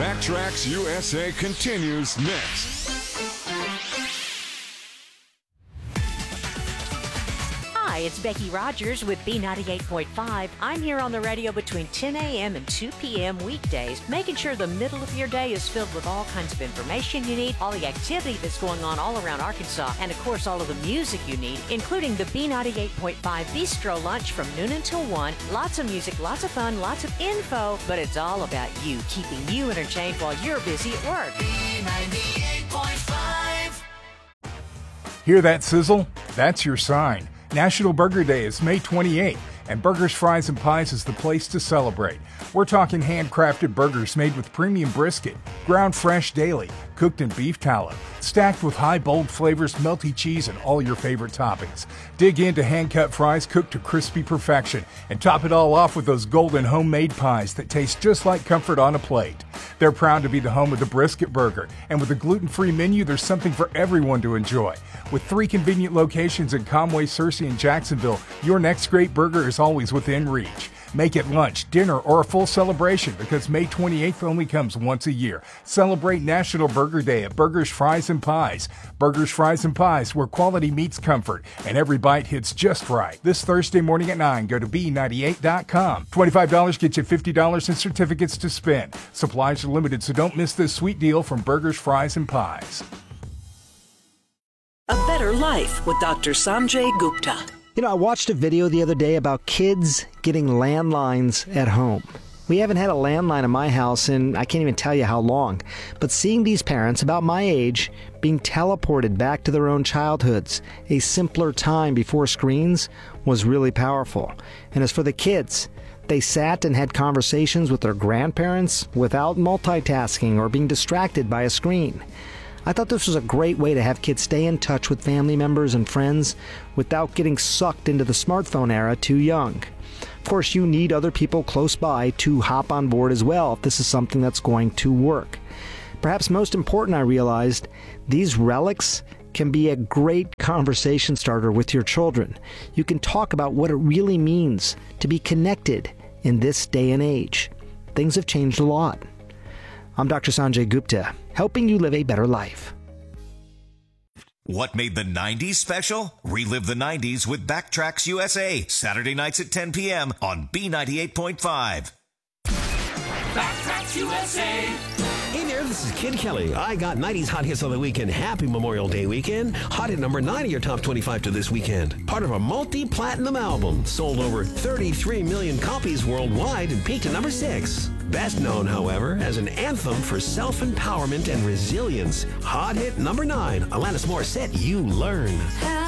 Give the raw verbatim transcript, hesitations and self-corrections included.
Backtracks U S A continues next. Hi, it's Becky Rogers with B ninety-eight point five. I'm here on the radio between ten a.m. and two p.m. weekdays, making sure the middle of your day is filled with all kinds of information you need, all the activity that's going on all around Arkansas, and of course all of the music you need, including the B ninety-eight point five Bistro Lunch from noon until one. Lots of music, lots of fun, lots of info, but it's all about you, keeping you entertained while you're busy at work. B ninety-eight point five. Hear that sizzle? That's your sign. National Burger Day is May twenty-eighth, and Burgers, Fries, and Pies is the place to celebrate. We're talking handcrafted burgers made with premium brisket, ground fresh daily, cooked in beef tallow, stacked with high, bold flavors, melty cheese, and all your favorite toppings. Dig into hand-cut fries cooked to crispy perfection, and top it all off with those golden homemade pies that taste just like comfort on a plate. They're proud to be the home of the brisket burger, and with a gluten-free menu, there's something for everyone to enjoy. With three convenient locations in Conway, Searcy, and Jacksonville, your next great burger is always within reach. Make it lunch, dinner, or a full celebration because May twenty-eighth only comes once a year. Celebrate National Burger Day at Burgers, Fries, and Pies. Burgers, Fries, and Pies, where quality meets comfort and every bite hits just right. This Thursday morning at nine, go to B ninety-eight dot com. twenty-five dollars gets you fifty dollars in certificates to spend. Supplies are limited, so don't miss this sweet deal from Burgers, Fries, and Pies. A Better Life with Doctor Sanjay Gupta. You know, I watched a video the other day about kids getting landlines at home. We haven't had a landline in my house in I can't even tell you how long. But seeing these parents about my age being teleported back to their own childhoods, a simpler time before screens, was really powerful. And as for the kids, they sat and had conversations with their grandparents without multitasking or being distracted by a screen. I thought this was a great way to have kids stay in touch with family members and friends without getting sucked into the smartphone era too young. Of course, you need other people close by to hop on board as well if this is something that's going to work. Perhaps most important, I realized, these relics can be a great conversation starter with your children. You can talk about what it really means to be connected in this day and age. Things have changed a lot. I'm Doctor Sanjay Gupta, helping you live a better life. What made the nineties special? Relive the nineties with Backtracks U S A, Saturday nights at ten p.m. on B ninety-eight point five. Backtracks U S A. Hey there, this is Kid Kelly. I got nineties hot hits on the weekend. Happy Memorial Day weekend. Hot hit number nine of your top twenty-five to this weekend. Part of a multi-platinum album. Sold over thirty-three million copies worldwide and peaked at number six. Best known, however, as an anthem for self-empowerment and resilience. Hot hit number nine, Alanis Morissette, You Learn.